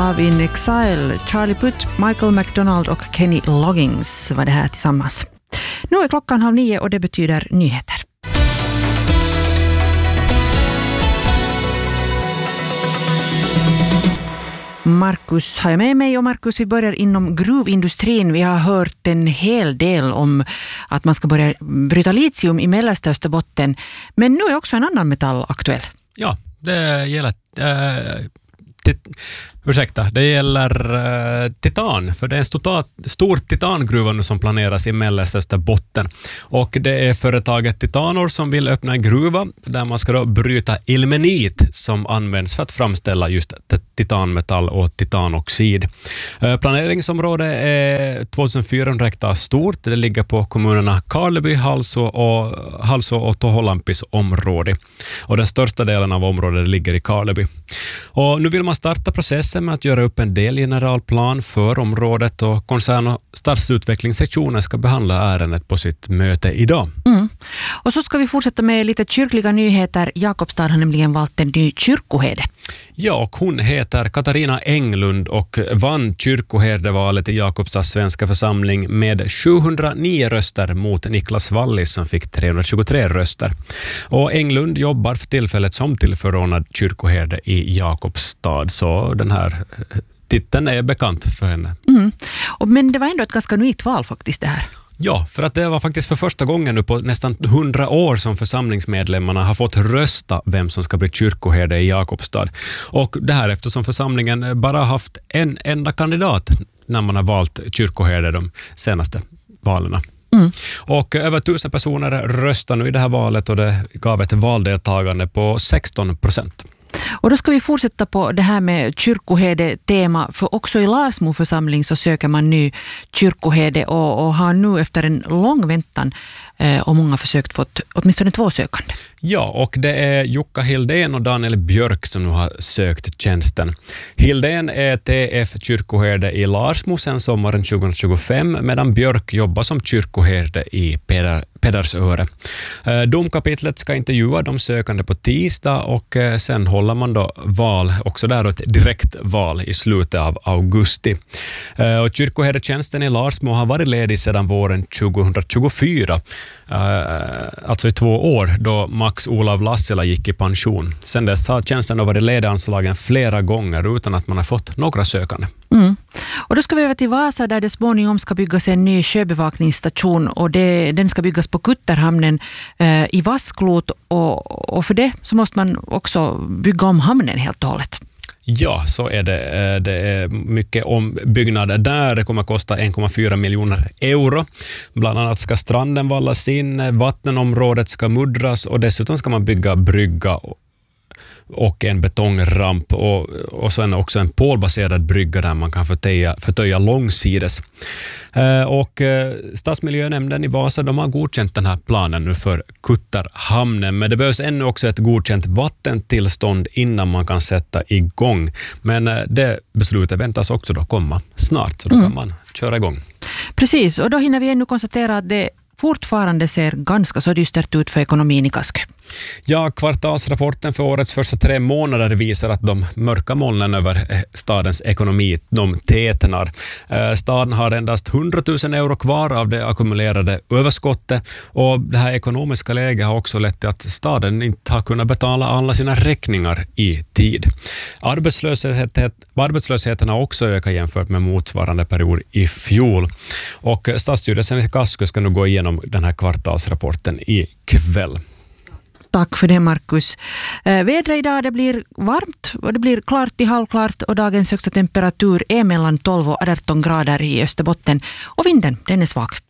av In Exile. Charlie Puth, Michael McDonald och Kenny Loggins var det här tillsammans. Nu är klockan 8:30 och det betyder nyheter. Markus har jag med mig, och Markus, vi börjar inom gruvindustrin. Vi har hört en hel del om att man ska börja bryta litium i mellersta Österbotten, men nu är också en annan metall aktuell. Ja, det gäller det gäller titan, för det är en stor titangruva nu som planeras i mellersta Österbotten. Och det är företaget Titanor som vill öppna en gruva där man ska då bryta ilmenit som används för att framställa just titanmetall och titanoxid. Planeringsområdet är 2400 hektar stort. Det ligger på kommunerna Karleby, Halså och Toholampis område. Och den största delen av området ligger i Karleby. Och nu vill man starta processen med att göra upp en delgeneralplan för området, och koncern- och stadsutvecklingssektionen ska behandla ärendet på sitt möte idag. Och så ska vi fortsätta med lite kyrkliga nyheter. Jakobstad har nämligen valt en ny kyrkoherde. Ja, och hon heter Katarina Englund och vann kyrkoherdevalet i Jakobstads svenska församling med 709 röster mot Niklas Wallis som fick 323 röster. Och Englund jobbar för tillfället som tillförordnad kyrkoherde i Jakobstad, så den här titeln är bekant för henne. Men det var ändå ett ganska nytt val faktiskt det här. Ja, för att det var faktiskt för första gången nu på nästan 100 år som församlingsmedlemmarna har fått rösta vem som ska bli kyrkoherde i Jakobstad. Och det här eftersom församlingen bara haft en enda kandidat när man har valt kyrkoherde de senaste valen. Och över 1000 personer röstar nu i det här valet, och det gav ett valdeltagande på 16%. Och då ska vi fortsätta på det här med kyrkoherde-tema, för också i Larsmo församling så söker man ny kyrkoherde och har nu efter en lång väntan och många försökt fått åtminstone 2 sökande. Ja, och det är Jukka Hildén och Daniel Björk som nu har sökt tjänsten. Hildén är TF kyrkoherde i Larsmo sedan sommaren 2025, medan Björk jobbar som kyrkoherde i Pedersöre. Domkapitlet ska intervjua de sökande på tisdag, och sen håller man då val, också där ett direktval i slutet av augusti. Och kyrkoherdetjänsten i Larsmo har varit ledig sedan våren 2024, alltså i 2 år då Max Olav Lassila gick i pension. Sen dess har tjänsten då varit ledanslagen flera gånger utan att man har fått några sökande. Och då ska vi över till Vasa där det småningom ska byggas en ny sjöbevakningsstation, och den ska byggas på Kutterhamnen i Vasklot, och för det så måste man också bygga om hamnen helt och hållet. Ja, så är det. Det är mycket ombyggnad där. Det kommer att kosta 1,4 miljoner euro. Bland annat ska stranden vallas in, vattenområdet ska muddras, och dessutom ska man bygga brygga och en betongramp och sen också en pålbaserad brygga där man kan förtöja långsides. Och Stadsmiljönämnden i Vasa, de har godkänt den här planen nu för Kutterhamnen, men det behövs ännu också ett godkänt vattentillstånd innan man kan sätta igång. Men det beslutet väntas också då komma snart, så då kan man köra igång. Precis, och då hinner vi ännu konstatera att det fortfarande ser ganska så dystert ut för ekonomin i Kaskö. Ja, kvartalsrapporten för årets första 3 månader visar att de mörka molnen över stadens ekonomi, de tätnar. Staden har endast 100 000 euro kvar av det ackumulerade överskottet, och det här ekonomiska läget har också lett till att staden inte har kunnat betala alla sina räkningar i tid. Arbetslösheten har också ökat jämfört med motsvarande period i fjol, och Stadsstyrelsen i Kaskö ska nu gå igenom den här kvartalsrapporten i kväll. Tack för det, Markus. Vädret idag, det blir varmt och det blir klart till halvklart, och dagens högsta temperatur är mellan 12 och 18 grader i Österbotten, och vinden, den är svag.